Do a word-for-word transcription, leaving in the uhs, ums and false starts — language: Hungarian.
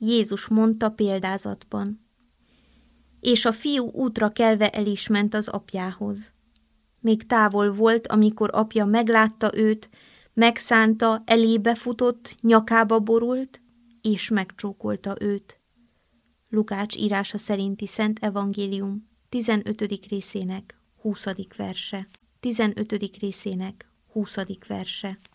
Jézus mondta példázatban. És a fiú útra kelve el is ment az apjához. Még távol volt, amikor apja meglátta őt, megszánta, elébe futott, nyakába borult, és megcsókolta őt. Lukács írása szerinti Szent Evangélium tizenötödik részének huszadik verse. tizenötödik részének huszadik verse.